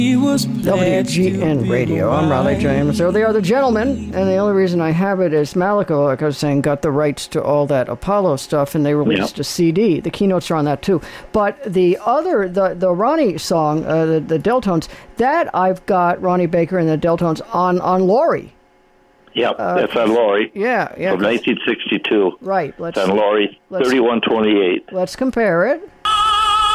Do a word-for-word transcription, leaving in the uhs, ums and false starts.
W G N Radio. I'm Raleigh James. So they are the gentlemen, and the only reason I have it is Malaco, like I was saying, got the rights to all that Apollo stuff, and they released yep. a C D. The keynotes are on that too. But the other, the the Ronnie song, uh, the the Deltones, that I've got Ronnie Baker and the Deltones on on Laurie. Yep, uh, that's on Laurie. Yeah, yeah. From nineteen sixty-two. Right. Let's it's on Laurie, thirty-one twenty-eight. Let's compare it.